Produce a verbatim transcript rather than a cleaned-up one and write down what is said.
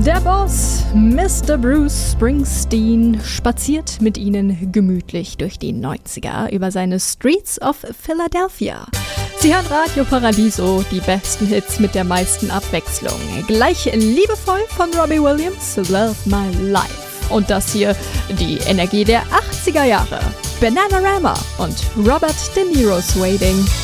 Der Boss, Mister Bruce Springsteen, spaziert mit Ihnen gemütlich durch die neunziger über seine Streets of Philadelphia. Sie hören Radio Paradiso, die besten Hits mit der meisten Abwechslung. Gleich liebevoll von Robbie Williams, Love My Life. Und das hier, die Energie der achtziger Jahre. Bananarama und Robert De Niro's Waiting.